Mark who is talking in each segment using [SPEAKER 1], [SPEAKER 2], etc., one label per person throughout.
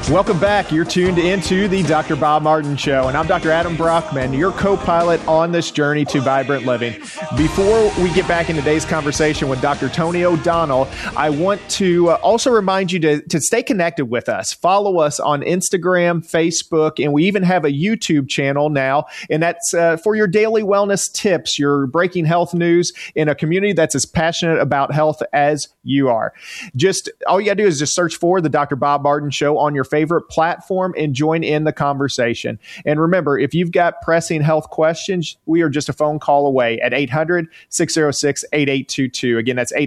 [SPEAKER 1] Welcome back. You're tuned into the Dr. Bob Martin Show, and I'm Dr. Adam Brockman, your co-pilot on this journey to vibrant living. Before we get back in today's conversation with Dr. Tony O'Donnell, I want to also remind you to stay connected with us. Follow us on Instagram, Facebook, and we even have a YouTube channel now, and that's for your daily wellness tips, your breaking health news in a community that's as passionate about health as you are. Just all you got to do is just search for the Dr. Bob Martin Show on your favorite platform and join in the conversation. And remember, if you've got pressing health questions, we are just a phone call away at 800-606-8822. Again, that's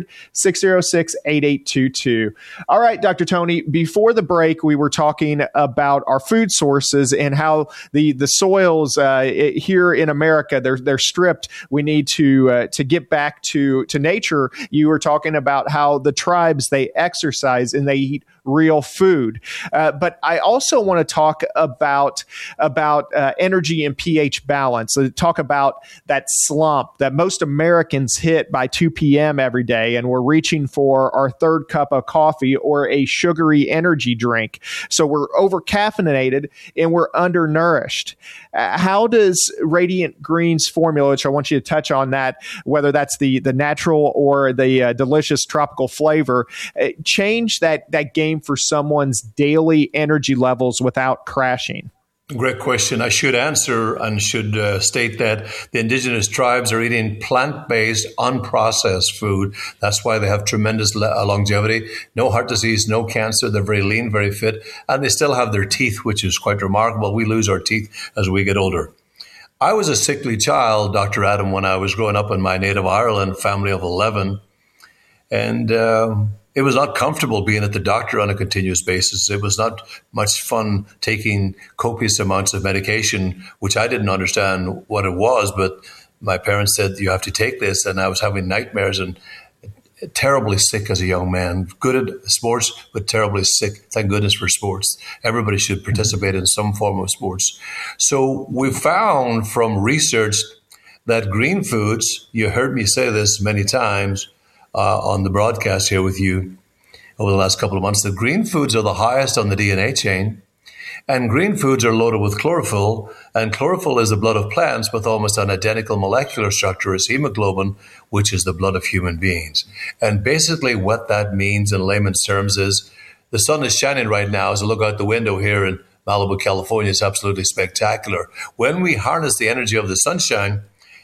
[SPEAKER 1] 800-606-8822. All right, Dr. Tony, before the break, we were talking about our food sources and how the soils here in America, they're stripped. We need to get back to nature. You were talking about how the tribes, they exercise and they eat real food. But I also want to talk about energy and pH balance. So talk about that slump that most Americans hit by 2 p.m. every day, and we're reaching for our third cup of coffee or a sugary energy drink. So we're over-caffeinated and we're undernourished. How does Radiant Greens formula, which I want you to touch on that, whether that's the natural or the delicious tropical flavor, change that game for someone's daily energy levels without crashing?
[SPEAKER 2] Great question. I should answer and should state that the indigenous tribes are eating plant-based, unprocessed food. That's why they have tremendous longevity, no heart disease, no cancer. They're very lean, very fit, and they still have their teeth, which is quite remarkable. We lose our teeth as we get older. I was a sickly child, Dr. Adam, when I was growing up in my native Ireland, family of 11, and it was not comfortable being at the doctor on a continuous basis. It was not much fun taking copious amounts of medication, which I didn't understand what it was, but my parents said, you have to take this, and I was having nightmares and terribly sick as a young man, good at sports, but terribly sick. Thank goodness for sports. Everybody should participate in some form of sports. So we found from research that green foods, you heard me say this many times, on the broadcast here with you over the last couple of months, that green foods are the highest on the DNA chain. And green foods are loaded with chlorophyll, and chlorophyll is the blood of plants with almost an identical molecular structure as hemoglobin, which is the blood of human beings. And basically what that means in layman's terms is the sun is shining right now. As I look out the window here in Malibu, California, it's absolutely spectacular. When we harness the energy of the sunshine,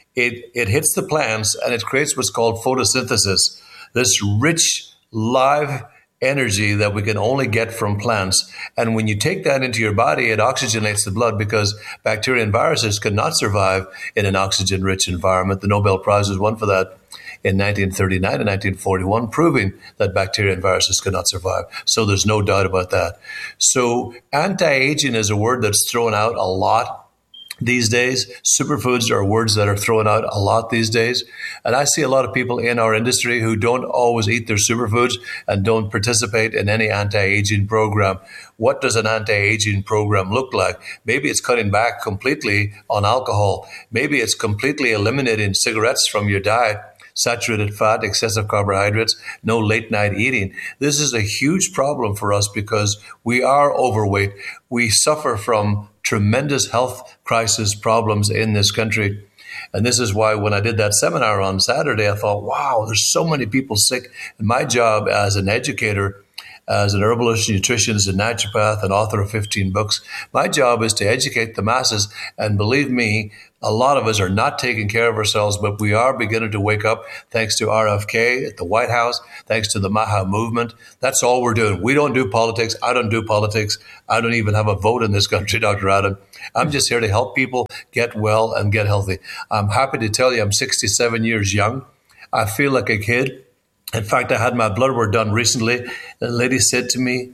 [SPEAKER 2] it hits the plants and it creates what's called photosynthesis, this rich, live energy that we can only get from plants. And when you take that into your body, it oxygenates the blood because bacteria and viruses cannot survive in an oxygen-rich environment. The Nobel Prize was won for that in 1939 and 1941, proving that bacteria and viruses cannot survive. So there's no doubt about that. So anti-aging is a word that's thrown out a lot these days. Superfoods are words that are thrown out a lot these days. And I see a lot of people in our industry who don't always eat their superfoods and don't participate in any anti-aging program. What does an anti-aging program look like? Maybe it's cutting back completely on alcohol. Maybe it's completely eliminating cigarettes from your diet, saturated fat, excessive carbohydrates, no late night eating. This is a huge problem for us because we are overweight. We suffer from tremendous health crisis problems in this country. And this is why when I did that seminar on Saturday, I thought, wow, there's so many people sick. And my job as an educator, as an herbalist, nutritionist, and naturopath, and author of 15 books, my job is to educate the masses. And believe me, a lot of us are not taking care of ourselves, but we are beginning to wake up thanks to RFK at the White House, thanks to the Maha movement. That's all we're doing. We don't do politics. I don't do politics. I don't even have a vote in this country, Dr. Adam. I'm just here to help people get well and get healthy. I'm happy to tell you I'm 67 years young. I feel like a kid. In fact, I had my blood work done recently. And a lady said to me,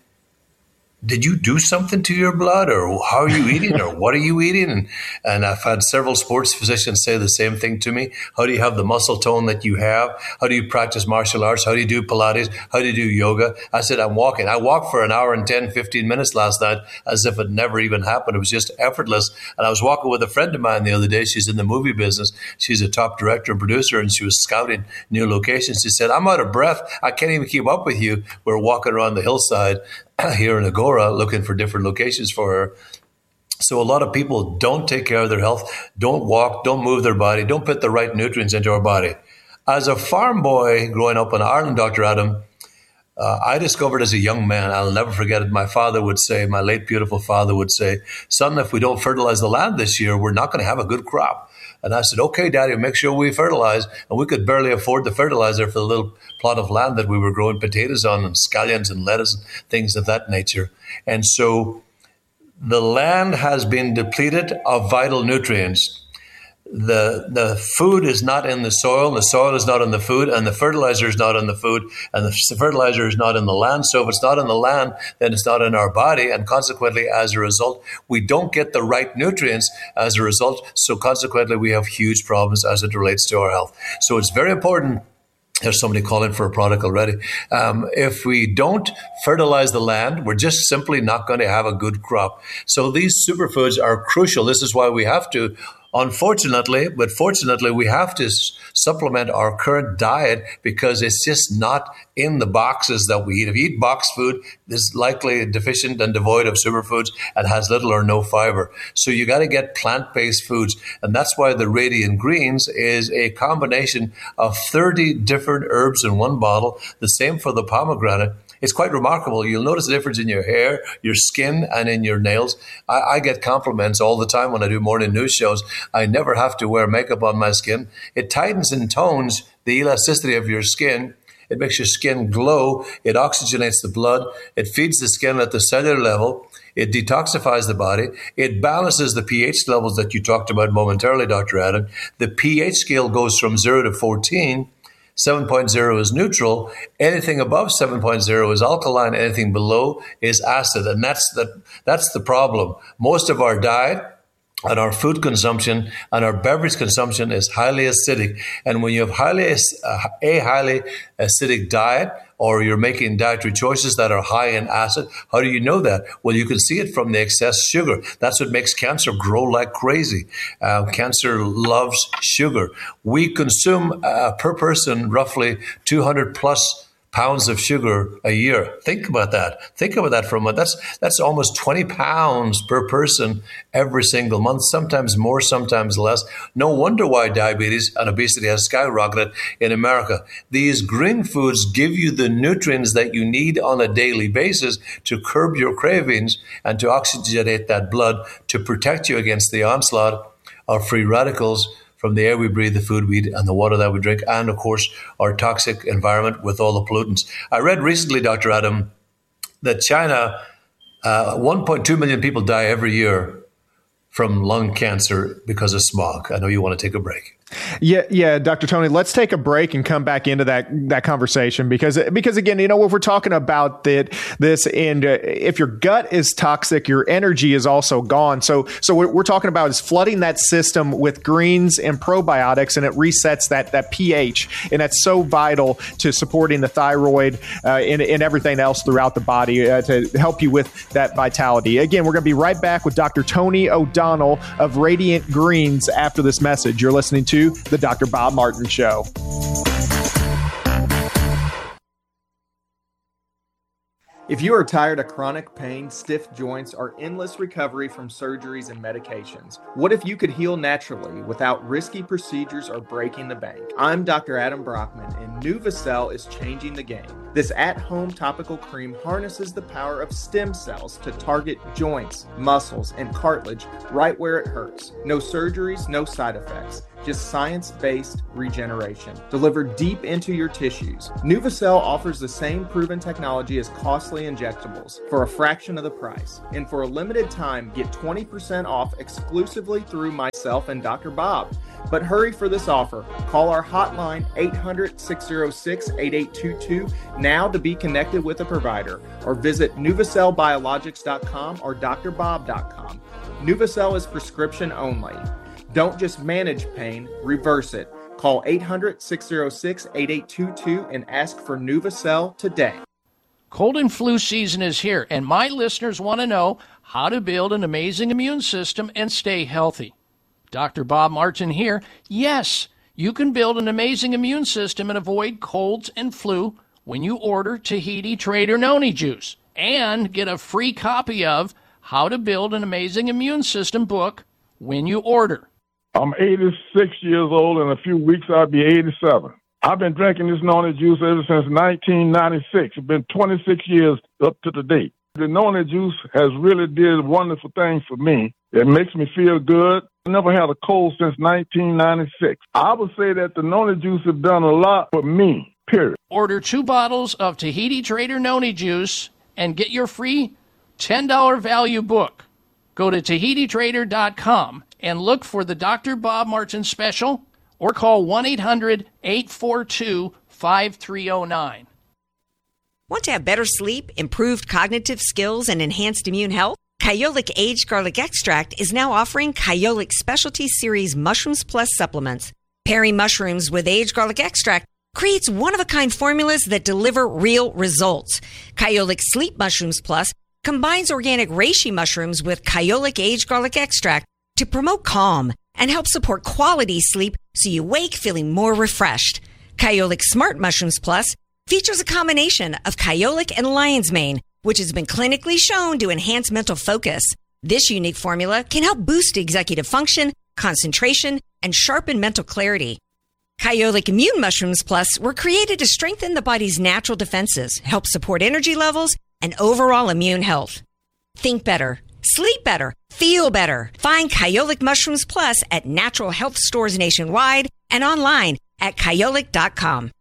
[SPEAKER 2] did you do something to your blood, or how are you eating, or what are you eating? And I've had several sports physicians say the same thing to me. How do you have the muscle tone that you have? How do you practice martial arts? How do you do Pilates? How do you do yoga? I said, I'm walking. I walked for an hour and 10, 15 minutes last night as if it never even happened. It was just effortless. And I was walking with a friend of mine the other day. She's in the movie business. She's a top director and producer, and she was scouting new locations. She said, I'm out of breath. I can't even keep up with you. We're walking around the hillside. here in Agora looking for different locations for her. So a lot of people don't take care of their health, don't walk, don't move their body, don't put the right nutrients into our body. As a farm boy growing up in Ireland, Dr. Adam, I discovered as a young man, I'll never forget it, my father would say, my late beautiful father would say, son, if we don't fertilize the land this year, we're not going to have a good crop. And I said, okay, Daddy, make sure we fertilize. And we could barely afford the fertilizer for the little plot of land that we were growing potatoes on and scallions and lettuce and things of that nature. And so the land has been depleted of vital nutrients. The food is not in the soil is not in the food, and the fertilizer is not in the food, and the fertilizer is not in the land. So if it's not in the land, then it's not in our body, and consequently, as a result, we don't get the right nutrients as a result. So consequently, we have huge problems as it relates to our health. So it's very important. There's somebody calling for a product already. If we don't fertilize the land, we're just simply not going to have a good crop. So these superfoods are crucial. This is why we have to, unfortunately, but fortunately, we have to supplement our current diet because it's just not in the boxes that we eat. If you eat boxed food, it's likely deficient and devoid of superfoods and has little or no fiber. So you got to get plant-based foods. And that's why the Radiant Greens is a combination of 30 different herbs in one bottle. The same for the pomegranate. It's quite remarkable. You'll notice the difference in your hair, your skin, and in your nails. I get compliments all the time when I do morning news shows. I never have to wear makeup on my skin. It tightens and tones the elasticity of your skin. It makes your skin glow. It oxygenates the blood. It feeds the skin at the cellular level. It detoxifies the body. It balances the pH levels that you talked about momentarily, Dr. Adam. The pH scale goes from 0 to 14. 7.0 is neutral. Anything above 7.0 is alkaline. Anything below is acid. And that's the problem. Most of our diet and our food consumption and our beverage consumption is highly acidic. And when you have a highly acidic diet, or you're making dietary choices that are high in acid, how do you know that? Well, you can see it from the excess sugar. That's what makes cancer grow like crazy. Cancer loves sugar. We consume per person roughly 200 plus pounds of sugar a year. Think about that. Think about that for a month. That's almost 20 pounds per person every single month, sometimes more, sometimes less. No wonder why diabetes and obesity has skyrocketed in America. These green foods give you the nutrients that you need on a daily basis to curb your cravings and to oxygenate that blood to protect you against the onslaught of free radicals from the air we breathe, the food we eat, and the water that we drink, and, of course, our toxic environment with all the pollutants. I read recently, Dr. Adam, that China, 1.2 million people die every year from lung cancer because of smog. I know you want to take a break.
[SPEAKER 1] Yeah, Dr. Tony, let's take a break and come back into that conversation because again, if we're talking about this, and if your gut is toxic, your energy is also gone. So what we're talking about is flooding that system with greens and probiotics, and it resets that pH, and that's so vital to supporting the thyroid and everything else throughout the body to help you with that vitality. Again, we're going to be right back with Dr. Tony O'Donnell of Radiant Greens after this message. You're listening to The Dr. Bob Martin Show. If you are tired of chronic pain, stiff joints, or endless recovery from surgeries and medications, what if you could heal naturally without risky procedures or breaking the bank? I'm Dr. Adam Brockman, and NuvaCell is changing the game. This at-home topical cream harnesses the power of stem cells to target joints, muscles, and cartilage right where it hurts. No surgeries, no side effects. Just science-based regeneration delivered deep into your tissues. NuvaCell offers the same proven technology as costly injectables for a fraction of the price. And for a limited time, get 20% off exclusively through myself and Dr. Bob. But hurry for this offer. Call our hotline 800-606-8822 now to be connected with a provider, or visit NuvaCellBiologics.com or drbob.com. NuvaCell is prescription only. Don't just manage pain, reverse it. Call 800-606-8822 and ask for NuvaCell today.
[SPEAKER 3] Cold and flu season is here, and my listeners want to know how to build an amazing immune system and stay healthy. Dr. Bob Martin here. Yes, you can build an amazing immune system and avoid colds and flu when you order Tahiti Trader Noni Juice. and get a free copy of How to Build an Amazing Immune System book when you order.
[SPEAKER 4] I'm 86 years old. In a few weeks, I'll be 87. I've been drinking this Noni juice ever since 1996. It's been 26 years up to the date. The Noni juice has really did wonderful things for me. It makes me feel good. I never had a cold since 1996. I would say that the Noni juice has done a lot for me, period.
[SPEAKER 3] Order 2 bottles of Tahiti Trader Noni juice and get your free $10 value book. Go to TahitiTrader.com and look for the Dr. Bob Martin special or call 1-800-842-5309.
[SPEAKER 5] Want to have better sleep, improved cognitive skills, and enhanced immune health? Kyolic Aged Garlic Extract is now offering Kyolic Specialty Series Mushrooms Plus supplements. Pairing mushrooms with aged garlic extract creates one-of-a-kind formulas that deliver real results. Kyolic Sleep Mushrooms Plus combines organic reishi mushrooms with Kyolic Aged Garlic Extract to promote calm and help support quality sleep so you wake feeling more refreshed. Kyolic Smart Mushrooms Plus features a combination of kyolic and lion's mane, which has been clinically shown to enhance mental focus. This unique formula can help boost executive function, concentration, and sharpen mental clarity. Kyolic Immune Mushrooms Plus were created to strengthen the body's natural defenses, help support energy levels, and overall immune health. Think better, sleep better, feel better. Find Kyolic Mushrooms Plus at natural health stores nationwide and online at kyolic.com.